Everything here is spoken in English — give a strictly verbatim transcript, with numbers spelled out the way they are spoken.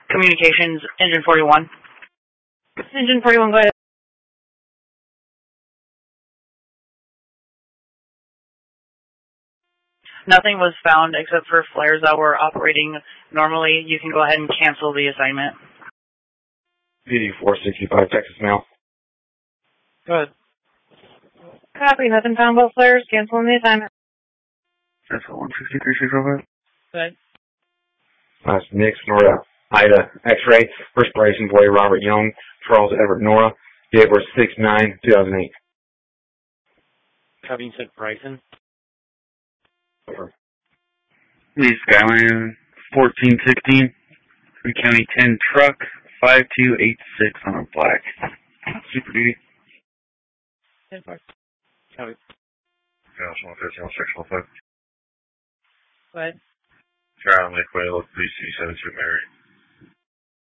Communications, Engine forty-one. Engine forty-one, go ahead. Nothing was found except for flares that were operating normally. You can go ahead and cancel the assignment. P D four sixty-five, Texas Mail. Go ahead. Copy, nothing found but flares. Canceling the assignment. That's one sixty-three, six oh five. Go ahead. Last Nick, Nora, Ida, X-ray, first Bryson Boy, Robert Young, Charles Everett, Nora, date of birth six nine two thousand eight. Copy, you said Bryson? Over. Lee Skyline, fourteen sixteen, Free County ten truck, five two eight six on a black. Super Duty. ten four. Copy. Gosh, one fifteen, six one five. Go ahead. Trial Nick Way, look, three C seven two Mary.